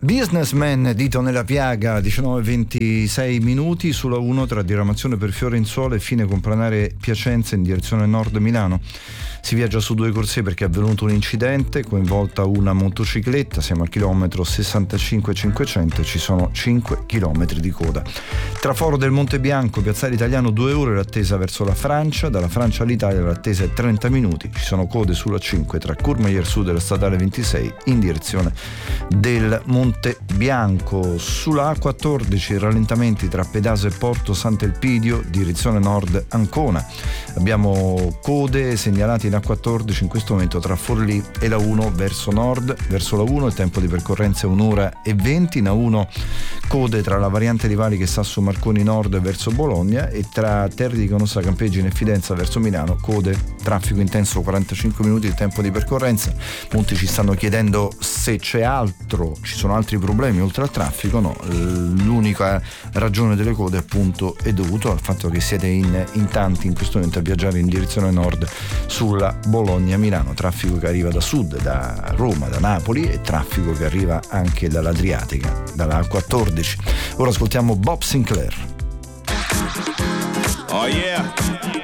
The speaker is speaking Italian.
Businessman, dito nella piaga, 19:26 minuti sulla 1 tra diramazione per Fiorenzuola e fine complanare Piacenza in direzione nord Milano. Si viaggia su 2 corsie perché è avvenuto un incidente, coinvolta una motocicletta, siamo al chilometro 65,500 e ci sono 5 chilometri di coda. Traforo del Monte Bianco, Piazzale Italiano 2 ore l'attesa verso la Francia, dalla Francia all'Italia l'attesa è 30 minuti, ci sono code sulla 5 tra Courmayeur Sud e la statale 26 in direzione del Monte Bianco. Sulla A14 rallentamenti tra Pedaso e Porto Sant'Elpidio, direzione nord Ancona. Abbiamo code segnalate in A14 in questo momento tra Forlì e la 1 verso nord, verso la 1 il tempo di percorrenza è 1 ora e 20, in A1 code tra la variante Rivali che sta su Marconi Nord verso Bologna e tra Terri di Canossa Campeggine e Fidenza verso Milano, code, traffico intenso 45 minuti il tempo di percorrenza. Molti ci stanno chiedendo se c'è altro, ci sono altri problemi oltre al traffico. No, l'unica ragione delle code appunto è dovuto al fatto che siete in tanti in questo momento a viaggiare in direzione nord sulla Bologna-Milano, traffico che arriva da sud, da Roma, da Napoli, e traffico che arriva anche dall'Adriatica, dalla A14. Ora ascoltiamo Bob Sinclair. Oh yeah.